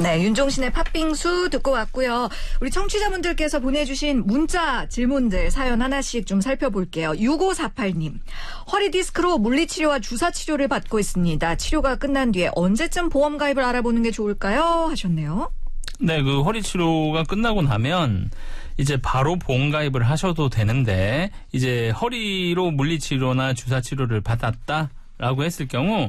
네, 윤종신의 팥빙수 듣고 왔고요. 우리 청취자분들께서 보내주신 문자 질문들 사연 하나씩 좀 살펴볼게요. 6548님. 허리 디스크로 물리치료와 주사치료를 받고 있습니다. 치료가 끝난 뒤에 언제쯤 보험 가입을 알아보는 게 좋을까요? 하셨네요. 네, 그 허리 치료가 끝나고 나면 이제 바로 보험 가입을 하셔도 되는데 이제 허리로 물리치료나 주사치료를 받았다라고 했을 경우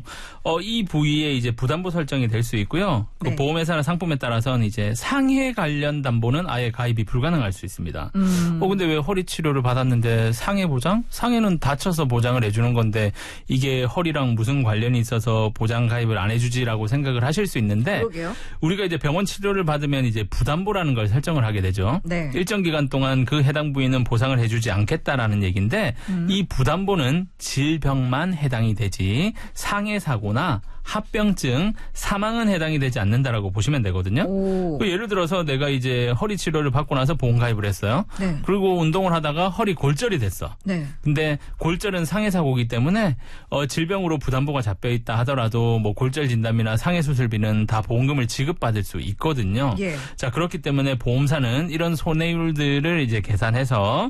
이 부위에 이제 부담보 설정이 될 수 있고요. 그 네. 보험회사나 상품에 따라서는 이제 상해 관련 담보는 아예 가입이 불가능할 수 있습니다. 근데 왜 허리 치료를 받았는데 상해 보장? 상해는 다쳐서 보장을 해주는 건데 이게 허리랑 무슨 관련이 있어서 보장 가입을 안 해주지라고 생각을 하실 수 있는데 그러게요. 우리가 이제 병원 치료를 받으면 이제 부담보라는 걸 설정을 하게 되죠. 네. 일정 기간 동안 그 해당 부위는 보상을 해주지 않겠다라는 얘기인데 이 부담보는 질병만 해당이 되지 상해 사고나 합병증, 사망은 해당이 되지 않는다라고 보시면 되거든요. 예를 들어서 내가 이제 허리 치료를 받고 나서 보험 가입을 했어요. 네. 그리고 운동을 하다가 허리 골절이 됐어. 네. 근데 골절은 상해 사고이기 때문에 질병으로 부담보가 잡혀 있다 하더라도 뭐 골절 진단비나 상해 수술비는 다 보험금을 지급받을 수 있거든요. 예. 자, 그렇기 때문에 보험사는 이런 손해율들을 이제 계산해서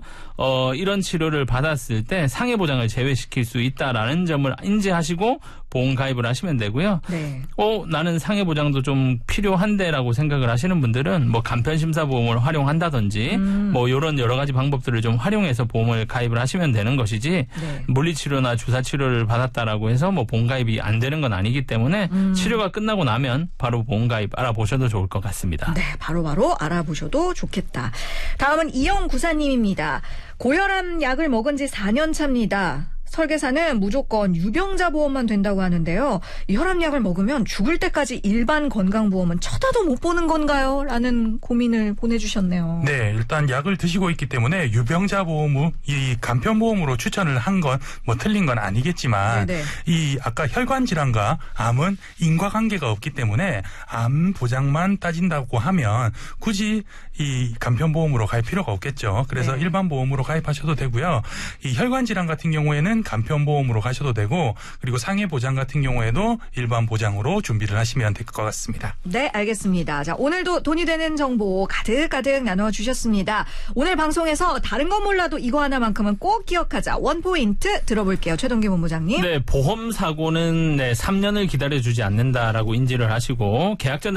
이런 치료를 받았을 때 상해 보장을 제외시킬 수 있다라는 점을 인지하시고 보험 가입을 하시면 되고요. 네. 나는 상해 보장도 좀 필요한데라고 생각을 하시는 분들은 뭐 간편심사보험을 활용한다든지 뭐 이런 여러 가지 방법들을 좀 활용해서 보험을 가입을 하시면 되는 것이지 네. 물리치료나 주사치료를 받았다라고 해서 뭐 보험 가입이 안 되는 건 아니기 때문에 치료가 끝나고 나면 바로 보험 가입 알아보셔도 좋을 것 같습니다. 네, 바로바로 알아보셔도 좋겠다. 다음은 이영구사님입니다. 고혈압 약을 먹은 지 4년 차입니다. 설계사는 무조건 유병자 보험만 된다고 하는데요. 이 혈압약을 먹으면 죽을 때까지 일반 건강보험은 쳐다도 못 보는 건가요? 라는 고민을 보내주셨네요. 네, 일단 약을 드시고 있기 때문에 유병자 보험을 이 간편보험으로 추천을 한 건 뭐 틀린 건 아니겠지만 네네. 이 아까 혈관 질환과 암은 인과관계가 없기 때문에 암 보장만 따진다고 하면 굳이 이 간편보험으로 갈 필요가 없겠죠. 그래서 네. 일반 보험으로 가입하셔도 되고요. 이 혈관 질환 같은 경우에는 간편보험으로 가셔도 되고 그리고 상해 보장 같은 경우에도 일반 보장으로 준비를 하시면 될 것 같습니다. 네, 알겠습니다. 자, 오늘도 돈이 되는 정보 가득가득 나눠주셨습니다. 오늘 방송에서 다른 건 몰라도 이거 하나만큼은 꼭 기억하자. 원포인트 들어볼게요. 최동기 본부장님. 네, 보험 사고는 3년을 기다려주지 않는다라고 인지를 하시고 계약전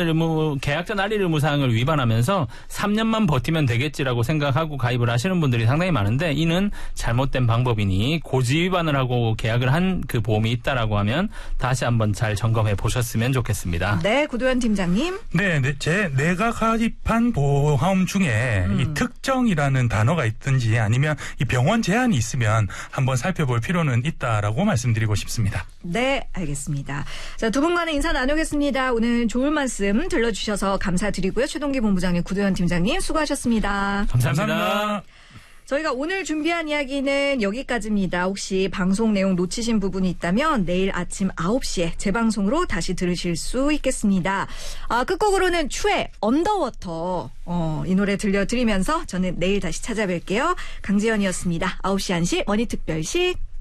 알리 의무 사항을 위반하면서 3년만 버티면 되겠지라고 생각하고 가입을 하시는 분들이 상당히 많은데 이는 잘못된 방법이니 고지 위반을 하고 계약을 한 그 보험이 있다라고 하면 다시 한번 잘 점검해 보셨으면 좋겠습니다. 네, 구도현 팀장님. 네, 내가 가입한 보험 중에 이 특정이라는 단어가 있든지 아니면 이 병원 제한이 있으면 한번 살펴볼 필요는 있다라고 말씀드리고 싶습니다. 네, 알겠습니다. 자, 두 분과는 인사 나누겠습니다. 오늘 좋은 말씀 들려주셔서 감사드리고요. 최동기 본부장님, 구도현 팀장님 수고하셨습니다. 감사합니다. 저희가 오늘 준비한 이야기는 여기까지입니다. 혹시 방송 내용 놓치신 부분이 있다면 내일 아침 9시에 재방송으로 다시 들으실 수 있겠습니다. 끝곡으로는 추의 언더워터 이 노래 들려드리면서 저는 내일 다시 찾아뵐게요. 강지연이었습니다. 9시 1시 머니특별식.